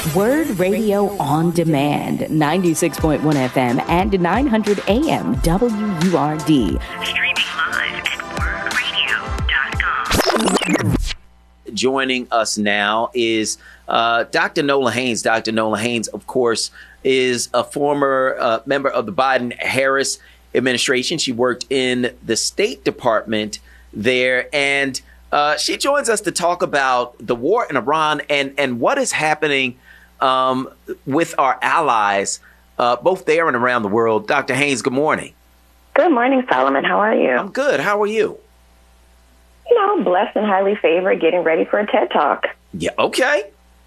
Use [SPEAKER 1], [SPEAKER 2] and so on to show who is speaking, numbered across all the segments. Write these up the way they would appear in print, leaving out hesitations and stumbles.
[SPEAKER 1] Word Radio on Demand, 96.1 FM and 900 AM WURD. Streaming live at wurdradio.com.
[SPEAKER 2] Joining us now is Dr. Nola Haynes. Dr. Nola Haynes, of course, is a former member of the Biden-Harris administration. She worked in the State Department there, and she joins us to talk about the war in Iran and what is happening with our allies, both there and around the world. Dr. Haynes, good morning.
[SPEAKER 3] Good morning, Solomon. How are you?
[SPEAKER 2] I'm good. How are you?
[SPEAKER 3] Blessed and highly favored, getting ready for a TED Talk.
[SPEAKER 2] Yeah, okay.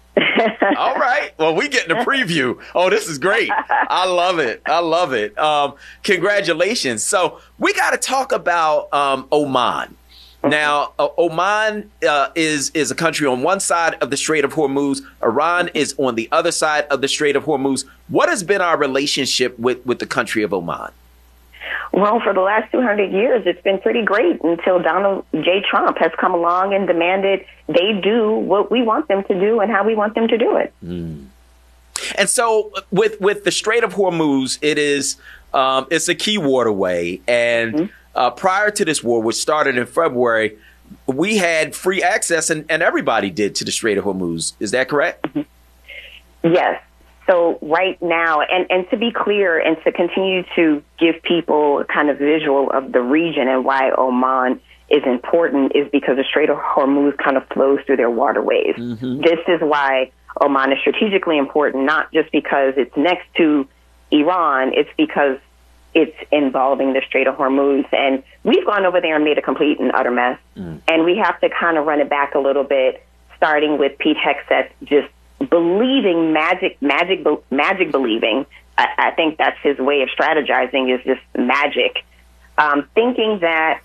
[SPEAKER 2] All right. Well, we getting a preview. Oh, this is great. I love it. I love it. Congratulations. So we got to talk about Oman. Now, Oman is a country on one side of the Strait of Hormuz. Iran is on the other side of the Strait of Hormuz. What has been our relationship with the country of Oman?
[SPEAKER 3] Well, for the last 200 years, it's been pretty great until Donald J. Trump has come along and demanded they do what we want them to do and how we want them to do it.
[SPEAKER 2] Mm. And so with the Strait of Hormuz, it's a key waterway. And prior to this war, which started in February, we had free access, and everybody did, to the Strait of Hormuz. Is that correct?
[SPEAKER 3] Mm-hmm. Yes. So right now, and to be clear and to continue to give people a kind of visual of the region and why Oman is important is because the Strait of Hormuz kind of flows through their waterways. Mm-hmm. This is why Oman is strategically important, not just because it's next to Iran, it's because it's involving the Strait of Hormuz. And we've gone over there and made a complete and utter mess. Mm. And we have to kind of run it back a little bit, starting with Pete Hegseth just believing magic believing. I think that's his way of strategizing, is just magic. Thinking that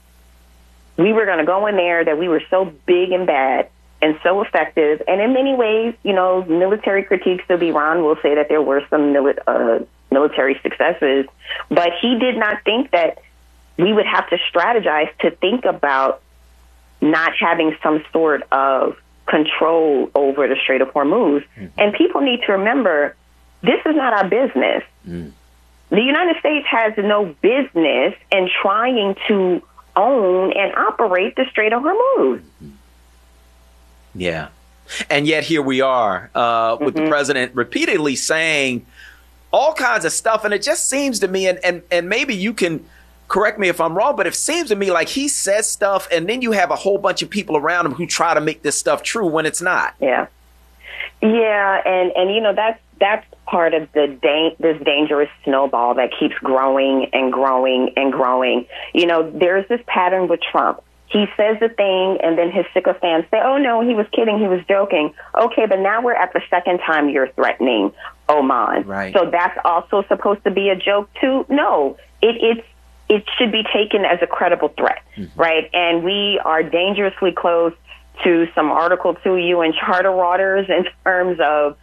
[SPEAKER 3] we were going to go in there, that we were so big and bad and so effective. And in many ways, military critiques of Iran will say that there were some military successes. But he did not think that we would have to strategize to think about not having some sort of control over the Strait of Hormuz. Mm-hmm. And people need to remember, this is not our business. Mm. The United States has no business in trying to own and operate the Strait of Hormuz.
[SPEAKER 2] Mm-hmm. Yeah. And yet here we are with the president repeatedly saying all kinds of stuff. And it just seems to me, and maybe you can correct me if I'm wrong, but it seems to me like he says stuff and then you have a whole bunch of people around him who try to make this stuff true when it's not.
[SPEAKER 3] Yeah. Yeah. And that's part of this dangerous snowball that keeps growing and growing and growing. There's this pattern with Trump. He says the thing, and then his sycophants say, oh, no, he was kidding, he was joking. Okay, but now we're at the second time you're threatening Oman.
[SPEAKER 2] Right.
[SPEAKER 3] So that's also supposed to be a joke, too? No, it should be taken as a credible threat, right? And we are dangerously close to some Article 2 UN charter waters in terms of,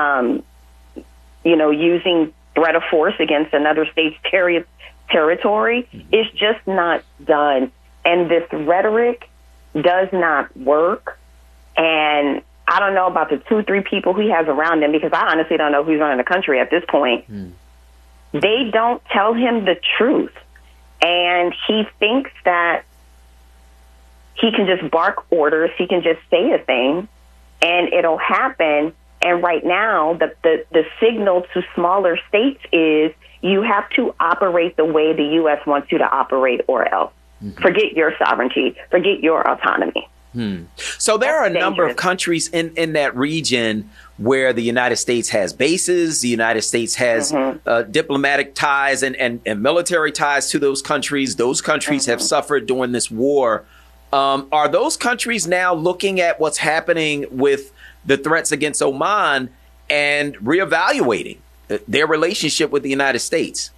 [SPEAKER 3] using threat of force against another state's territory. It's just not done. And this rhetoric does not work. And I don't know about the 2-3 people he has around him, because I honestly don't know who's running the country at this point. They don't tell him the truth. And he thinks that he can just bark orders, he can just say a thing, and it'll happen. And right now, the signal to smaller states is you have to operate the way the U.S. wants you to operate, or else. Forget your sovereignty. Forget your autonomy.
[SPEAKER 2] So there are a number of countries in that region where the United States has bases. The United States has diplomatic ties and military ties to those countries. Those countries have suffered during this war. Are those countries now looking at what's happening with the threats against Oman and reevaluating their relationship with the United States?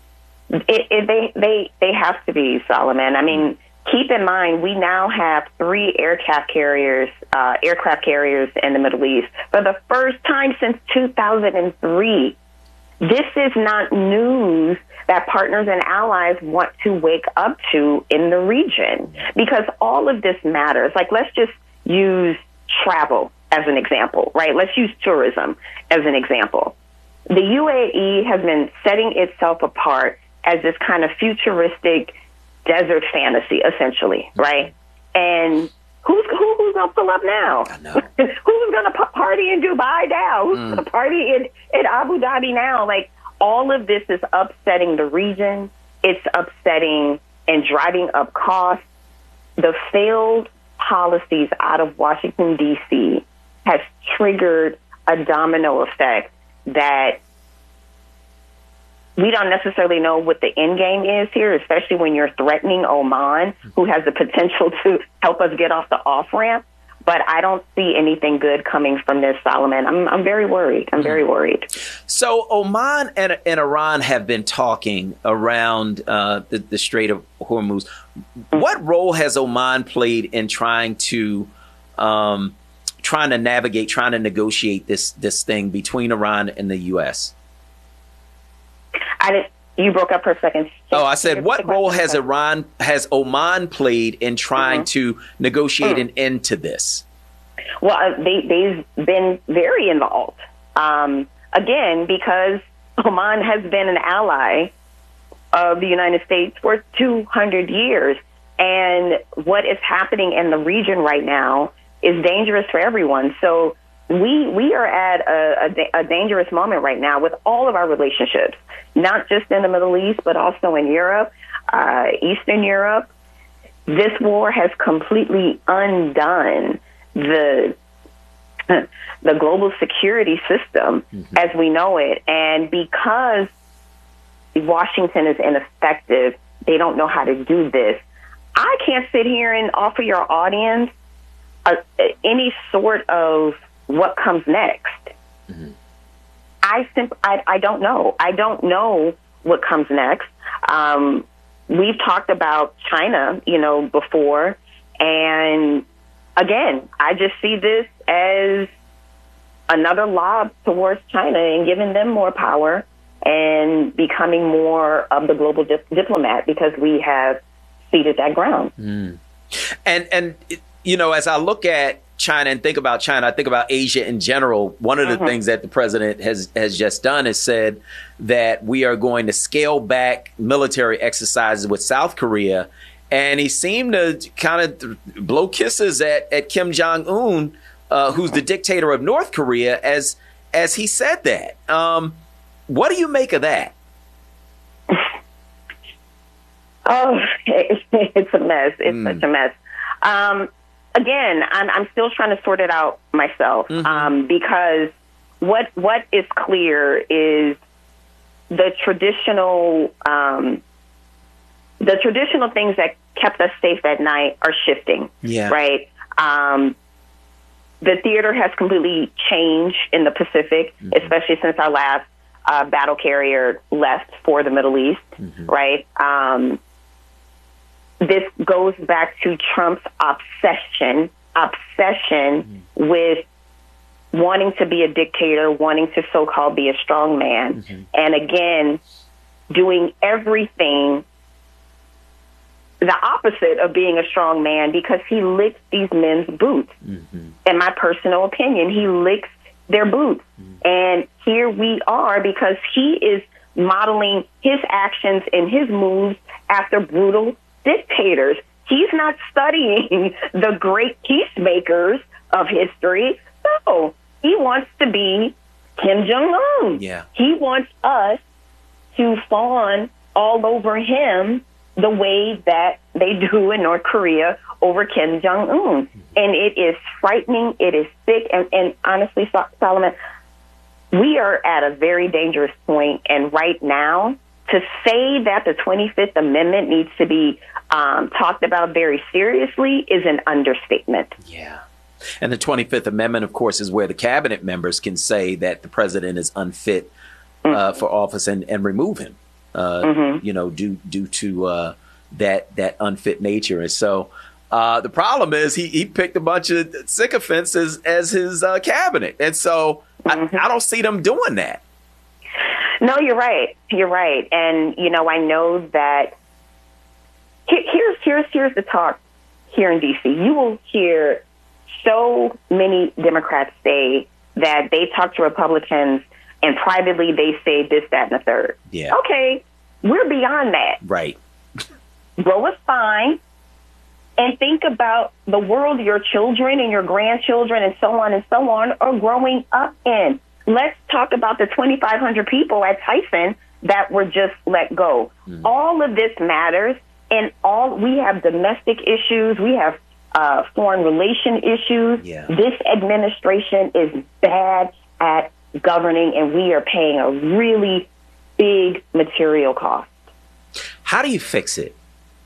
[SPEAKER 3] They have to be, Solomon. I mean, keep in mind, we now have 3 aircraft carriers in the Middle East for the first time since 2003. This is not news that partners and allies want to wake up to in the region, because all of this matters. Like, let's just use travel as an example, right? Let's use tourism as an example. The UAE has been setting itself apart as this kind of futuristic desert fantasy, essentially, right? And who's going to pull up now?
[SPEAKER 2] I know.
[SPEAKER 3] Who's going to party in Dubai now? Who's going to party in Abu Dhabi now? Like, all of this is upsetting the region. It's upsetting and driving up costs. The failed policies out of Washington, D.C. has triggered a domino effect that we don't necessarily know what the end game is here, especially when you're threatening Oman, who has the potential to help us get off the off-ramp. But I don't see anything good coming from this, Solomon. I'm very worried. I'm very worried.
[SPEAKER 2] So Oman and Iran have been talking around the Strait of Hormuz. What role has Oman played in trying to navigate, trying to negotiate this thing between Iran and the U.S.?
[SPEAKER 3] You broke up for a second.
[SPEAKER 2] I said, what role has Oman played in trying to negotiate an end to this?
[SPEAKER 3] Well, they've been very involved. Again, because Oman has been an ally of the United States for 200 years. And what is happening in the region right now is dangerous for everyone. So we are at a dangerous moment right now with all of our relationships, not just in the Middle East, but also in Europe, Eastern Europe. This war has completely undone the global security system as we know it. And because Washington is ineffective, they don't know how to do this. I can't sit here and offer your audience any sort of what comes next. I don't know. I don't know what comes next. We've talked about China, before. And again, I just see this as another lob towards China and giving them more power and becoming more of the global diplomat because we have ceded that ground.
[SPEAKER 2] And as I look at China and think about China, I think about Asia in general. One of the things that the president has just done is said that we are going to scale back military exercises with South Korea. And he seemed to kind of blow kisses at Kim Jong-un, who's the dictator of North Korea, as he said that. What do you make of that?
[SPEAKER 3] Oh, it's a mess. It's such a mess. Again, I'm still trying to sort it out myself, because what is clear is the traditional things that kept us safe at night are shifting. Yeah. Right. The theater has completely changed in the Pacific, especially since our last battle carrier left for the Middle East. Right. This goes back to Trump's obsession with wanting to be a dictator, wanting to so-called be a strong man, and again, doing everything the opposite of being a strong man because he licks these men's boots. In my personal opinion, he licks their boots. And here we are because he is modeling his actions and his moves after brutal dictators. He's not studying the great peacemakers of history. No, he wants to be Kim Jong-un. Yeah. He wants us to fawn all over him the way that they do in North Korea over Kim Jong-un. And it is frightening. It is sick. And honestly, Solomon, we are at a very dangerous point. And right now, to say that the 25th Amendment needs to be talked about very seriously is an understatement.
[SPEAKER 2] Yeah. And the 25th Amendment, of course, is where the cabinet members can say that the president is unfit for office and remove him, due to that unfit nature. And so the problem is he picked a bunch of sycophants as his cabinet. And so I don't see them doing that.
[SPEAKER 3] No, you're right. You're right. And, I know that here's the talk here in D.C. You will hear so many Democrats say that they talk to Republicans and privately they say this, that, and the third.
[SPEAKER 2] Yeah.
[SPEAKER 3] Okay, we're beyond that.
[SPEAKER 2] Right.
[SPEAKER 3] Grow a spine and think about the world your children and your grandchildren and so on are growing up in. Let's talk about the 2,500 people at Tyson that were just let go. All of this matters, and we have domestic issues. We have foreign relation issues.
[SPEAKER 2] Yeah.
[SPEAKER 3] This administration is bad at governing, and we are paying a really big material cost.
[SPEAKER 2] How do you fix it?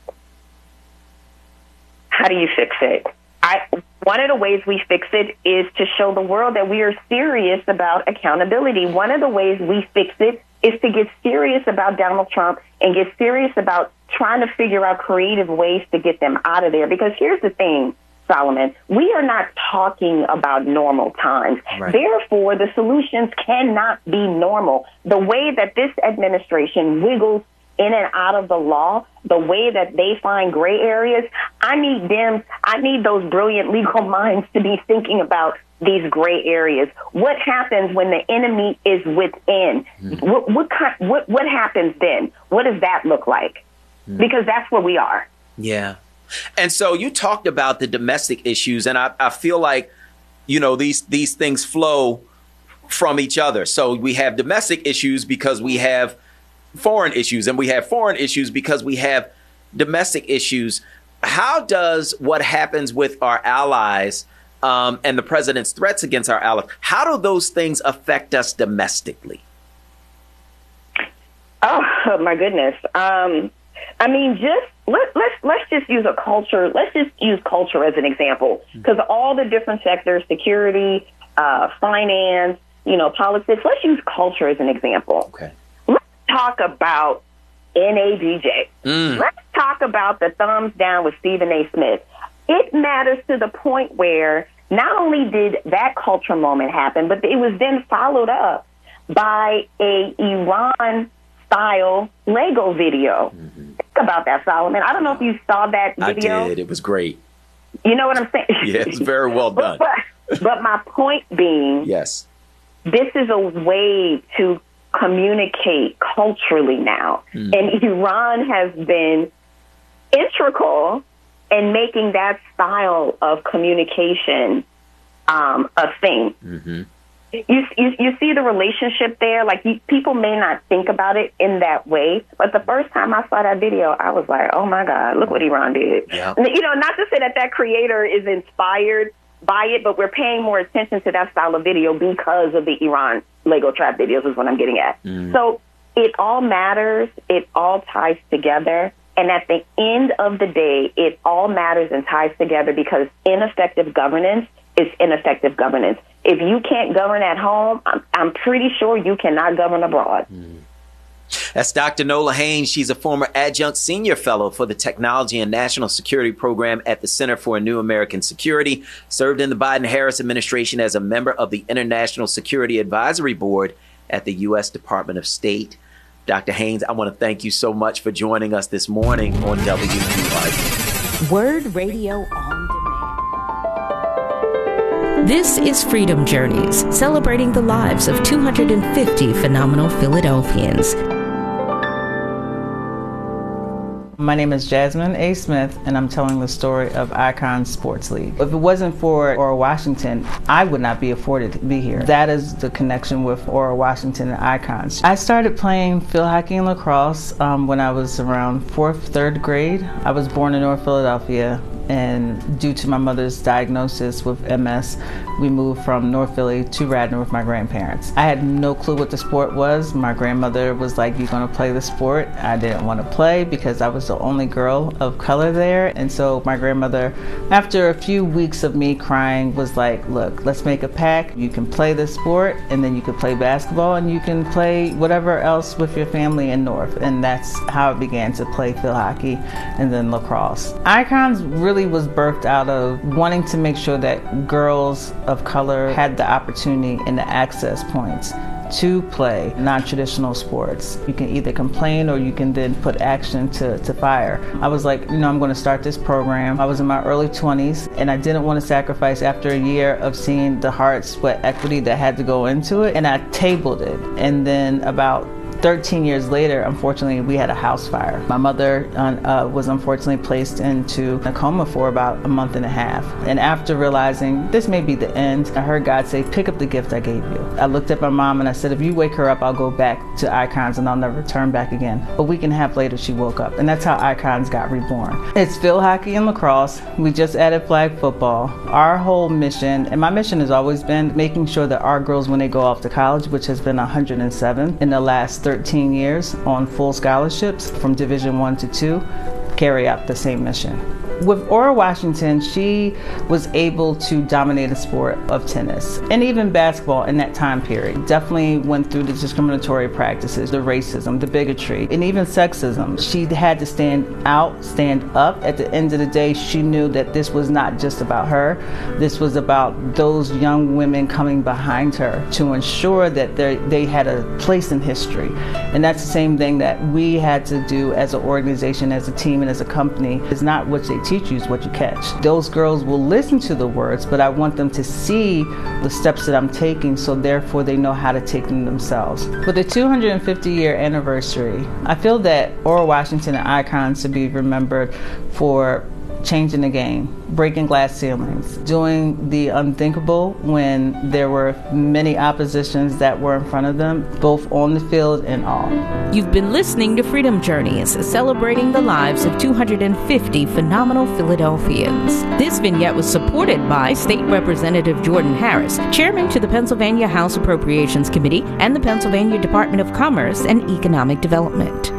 [SPEAKER 3] How do you fix it? One of the ways we fix it is to show the world that we are serious about accountability. One of the ways we fix it is to get serious about Donald Trump and get serious about trying to figure out creative ways to get them out of there. Because here's the thing, Solomon, we are not talking about normal times.
[SPEAKER 2] Right.
[SPEAKER 3] Therefore, the solutions cannot be normal. The way that this administration wiggles in and out of the law, the way that they find gray areas, I need those brilliant legal minds to be thinking about these gray areas. What happens when the enemy is within? What happens then? What does that look like? Because that's where we are.
[SPEAKER 2] Yeah. And so you talked about the domestic issues, and I feel like, these things flow from each other. So we have domestic issues because we have foreign issues, and we have foreign issues because we have domestic issues. How does what happens with our allies and the president's threats against our allies, how do those things affect us domestically?
[SPEAKER 3] Oh, my goodness. Let's just use a culture. Let's just use culture as an example, because all the different sectors, security, finance, politics, let's use culture as an example.
[SPEAKER 2] Okay.
[SPEAKER 3] Let's talk about NABJ. Let's talk about the thumbs down with Stephen A. Smith. It matters to the point where not only did that culture moment happen, but it was then followed up by a Iran-style Lego video. Think about that, Solomon. I don't know if you saw that video.
[SPEAKER 2] I did. It was great.
[SPEAKER 3] You know what I'm saying?
[SPEAKER 2] Yeah, it's very well done.
[SPEAKER 3] But my point being,
[SPEAKER 2] yes,
[SPEAKER 3] this is a way to communicate culturally now. And Iran has been integral in making that style of communication a thing. You see the relationship there? Like, people may not think about it in that way, but the first time I saw that video, I was like, oh my God, look what Iran did.
[SPEAKER 2] Yeah.
[SPEAKER 3] Not to say that creator is inspired by it, but we're paying more attention to that style of video because of the Iran Lego trap videos is what I'm getting at. So it all matters. It all ties together. And at the end of the day, it all matters and ties together because ineffective governance is ineffective governance. If you can't govern at home, I'm pretty sure you cannot govern abroad.
[SPEAKER 2] That's Dr. Nola Haynes. She's a former adjunct senior fellow for the Technology and National Security Program at the Center for a New American Security, served in the Biden-Harris administration as a member of the International Security Advisory Board at the U.S. Department of State. Dr. Haynes, I want to thank you so much for joining us this morning on WURD.
[SPEAKER 1] Word Radio on Demand.
[SPEAKER 4] This is Freedom Journeys, celebrating the lives of 250 phenomenal Philadelphians.
[SPEAKER 5] My name is Jasmine A. Smith, and I'm telling the story of Icon Sports League. If it wasn't for Ora Washington, I would not be afforded to be here. That is the connection with Ora Washington and Icons. I started playing field hockey and lacrosse when I was around 3rd grade. I was born in North Philadelphia, and due to my mother's diagnosis with MS, we moved from North Philly to Radnor with my grandparents. I had no clue what the sport was. My grandmother was like, "You're gonna play the sport." I didn't want to play because I was the only girl of color there. And so my grandmother, after a few weeks of me crying, was like, "Look, let's make a pact. You can play this sport, and then you can play basketball, and you can play whatever else with your family in North." And that's how I began to play field hockey and then lacrosse. Icons really really was birthed out of wanting to make sure that girls of color had the opportunity and the access points to play non-traditional sports. You can either complain or you can then put action to fire. I was like, I'm going to start this program. I was in my early 20s and I didn't want to sacrifice after a year of seeing the hard sweat equity that had to go into it, and I tabled it. And then about 13 years later, unfortunately, we had a house fire. My mother was unfortunately placed into a coma for about a month and a half. And after realizing this may be the end, I heard God say, pick up the gift I gave you. I looked at my mom and I said, if you wake her up, I'll go back to Icons and I'll never return back again. A week and a half later, she woke up. And that's how Icons got reborn. It's field hockey and lacrosse. We just added flag football. Our whole mission, and my mission has always been making sure that our girls, when they go off to college, which has been 107 in the last 13 years on full scholarships from Division 1 to 2, carry out the same mission. With Ora Washington, she was able to dominate the sport of tennis and even basketball in that time period. Definitely went through the discriminatory practices, the racism, the bigotry, and even sexism. She had to stand up. At the end of the day, she knew that this was not just about her. This was about those young women coming behind her to ensure that they had a place in history. And that's the same thing that we had to do as an organization, as a team, and as a company. It's not what they teach you, is what you catch. Those girls will listen to the words, but I want them to see the steps that I'm taking, so therefore they know how to take them themselves. For the 250-year anniversary, I feel that Ora Washington and Icons should be remembered for changing the game, breaking glass ceilings, doing the unthinkable when there were many oppositions that were in front of them, both on the field and off.
[SPEAKER 4] You've been listening to Freedom Journeys, celebrating the lives of 250 phenomenal Philadelphians. This vignette was supported by State Representative Jordan Harris, Chairman to the Pennsylvania House Appropriations Committee and the Pennsylvania Department of Commerce and Economic Development.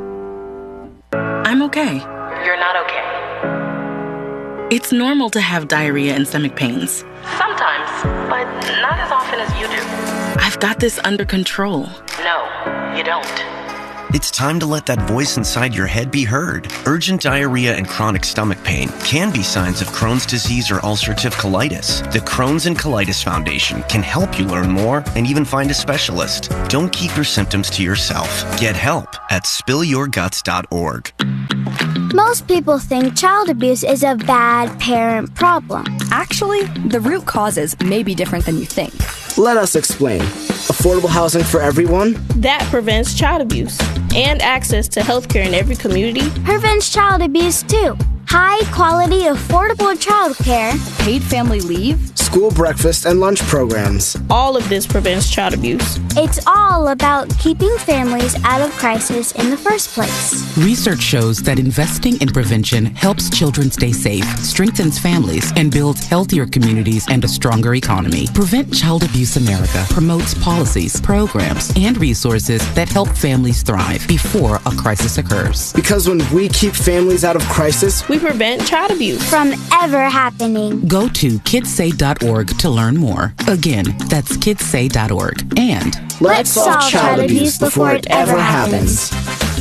[SPEAKER 6] I'm okay.
[SPEAKER 7] You're not okay.
[SPEAKER 6] It's normal to have diarrhea and stomach pains.
[SPEAKER 7] Sometimes, but not as often as you do.
[SPEAKER 6] I've got this under control.
[SPEAKER 7] No, you don't.
[SPEAKER 8] It's time to let that voice inside your head be heard. Urgent diarrhea and chronic stomach pain can be signs of Crohn's disease or ulcerative colitis. The Crohn's and Colitis Foundation can help you learn more and even find a specialist. Don't keep your symptoms to yourself. Get help at spillyourguts.org.
[SPEAKER 9] Most people think child abuse is a bad parent problem.
[SPEAKER 10] Actually, the root causes may be different than you think.
[SPEAKER 11] Let us explain. Affordable housing for everyone?
[SPEAKER 12] That prevents child abuse. And access to healthcare in every community.
[SPEAKER 9] Prevents child abuse too. High quality, affordable childcare.
[SPEAKER 10] Paid family leave.
[SPEAKER 11] School breakfast and lunch programs.
[SPEAKER 12] All of this prevents child abuse.
[SPEAKER 9] It's all about keeping families out of crisis in the first place.
[SPEAKER 6] Research shows that investing in prevention helps children stay safe, strengthens families, and builds healthier communities and a stronger economy. Prevent Child Abuse America promotes policies, programs, and resources that help families thrive before a crisis occurs.
[SPEAKER 11] Because when we keep families out of crisis,
[SPEAKER 12] we prevent child abuse
[SPEAKER 9] from ever happening.
[SPEAKER 6] Go to kidssay.org to learn more. Again, that's kidssay.org. And
[SPEAKER 9] let's solve child abuse before it ever happens.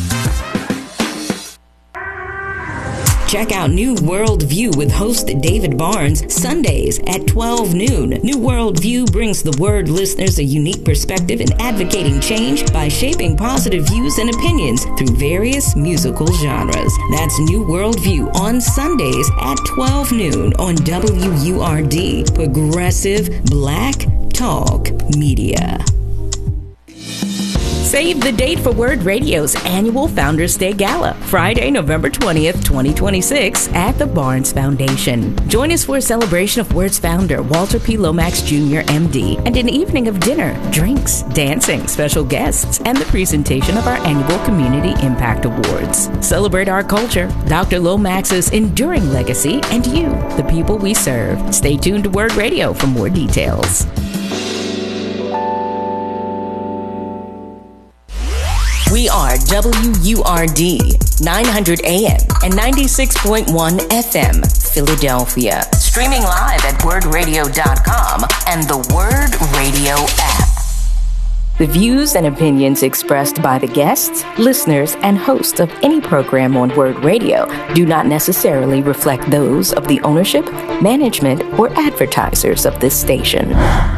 [SPEAKER 4] Check out New World View with host David Barnes, Sundays at 12 noon. New World View brings the Word listeners a unique perspective in advocating change by shaping positive views and opinions through various musical genres. That's New World View on Sundays at 12 noon on WURD, Progressive Black Talk Media. Save the date for Word Radio's annual Founders Day Gala, Friday, November 20th, 2026, at the Barnes Foundation. Join us for a celebration of Word's founder, Walter P. Lomax Jr., MD, and an evening of dinner, drinks, dancing, special guests, and the presentation of our annual Community Impact Awards. Celebrate our culture, Dr. Lomax's enduring legacy, and you, the people we serve. Stay tuned to Word Radio for more details. We are WURD, 900 AM and 96.1 FM, Philadelphia. Streaming live at wordradio.com and the Word Radio app. The views and opinions expressed by the guests, listeners, and hosts of any program on Word Radio do not necessarily reflect those of the ownership, management, or advertisers of this station.